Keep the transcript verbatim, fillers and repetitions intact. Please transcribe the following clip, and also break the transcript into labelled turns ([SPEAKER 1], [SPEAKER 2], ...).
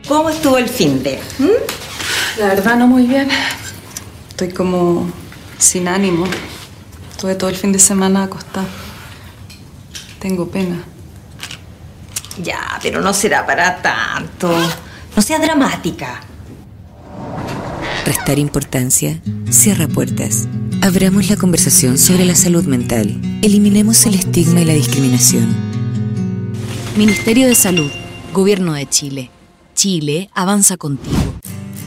[SPEAKER 1] ¿Cómo estuvo el finde? ¿Mm?
[SPEAKER 2] La verdad no muy bien. Estoy como sin ánimo. Estuve todo el fin de semana acostada. Tengo pena.
[SPEAKER 1] Ya, pero no será para tanto. No sea dramática.
[SPEAKER 3] Restar importancia cierra puertas. Abramos la conversación sobre la salud mental. Eliminemos el estigma y la discriminación.
[SPEAKER 4] Ministerio de Salud, Gobierno de Chile. Chile avanza contigo.